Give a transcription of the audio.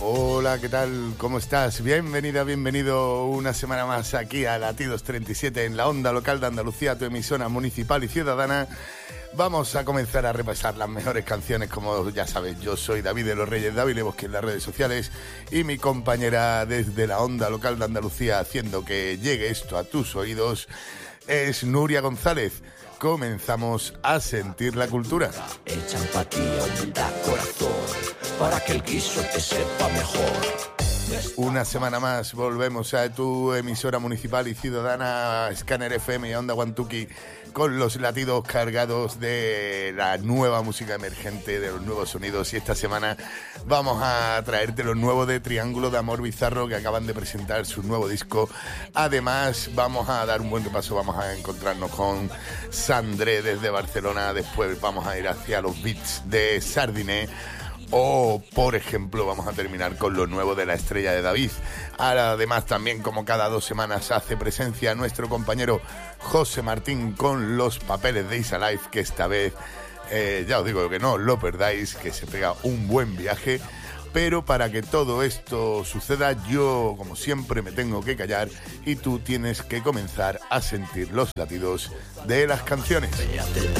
Hola, ¿qué tal? ¿Cómo estás? Bienvenida, bienvenido una semana más aquí a Latidos 37 en la onda local de Andalucía, tu emisora municipal y ciudadana. Vamos a comenzar a repasar las mejores canciones, como ya sabes. Yo soy David de los Reyes Dávila Bosque en las redes sociales y mi compañera desde la onda local de Andalucía haciendo que llegue esto a tus oídos es Nuria González. Comenzamos a sentir la cultura. Echa empatía, humildad, corazón, para que el guiso te sepa mejor. Una semana más volvemos a tu emisora municipal y ciudadana Scanner FM y Onda Guantuki con los latidos cargados de la nueva música emergente, de los nuevos sonidos. Y esta semana vamos a traerte lo nuevo de Triángulo de Amor Bizarro, que acaban de presentar su nuevo disco. Además vamos a dar un buen repaso, vamos a encontrarnos con Sandré desde Barcelona. Después vamos a ir hacia los beats de Sardiné. O, por ejemplo, vamos a terminar con lo nuevo de La Estrella de David. Ahora, además, también como cada 2 semanas hace presencia nuestro compañero José Martín con los papeles de Is Alive, que esta vez, ya os digo que no lo perdáis, que se pega un buen viaje. Pero para que todo esto suceda, yo, como siempre, me tengo que callar y tú tienes que comenzar a sentir los latidos de las canciones.